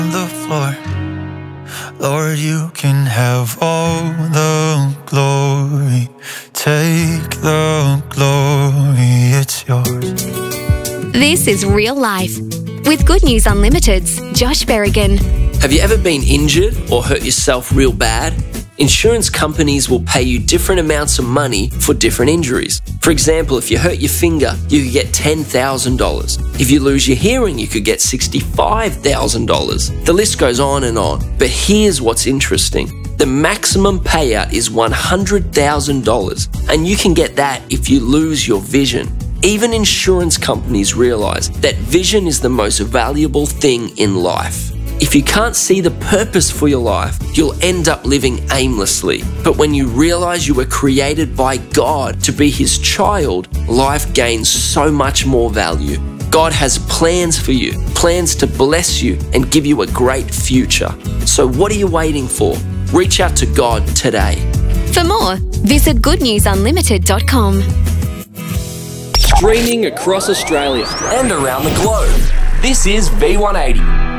the floor. Lord, you can have all the glory. Take the glory, it's yours. This is Real Life with Good News Unlimited's Josh Berrigan. Have you ever been injured or hurt yourself real bad? Insurance companies will pay you different amounts of money for different injuries. For example, if you hurt your finger, you could get $10,000. If you lose your hearing, you could get $65,000. The list goes on and on. But here's what's interesting. The maximum payout is $100,000, and you can get that if you lose your vision. Even insurance companies realize that vision is the most valuable thing in life. If you can't see the purpose for your life, you'll end up living aimlessly. But when you realize you were created by God to be His child, life gains so much more value. God has plans for you, plans to bless you and give you a great future. So what are you waiting for? Reach out to God today. For more, visit goodnewsunlimited.com. Streaming across Australia and around the globe. This is V180.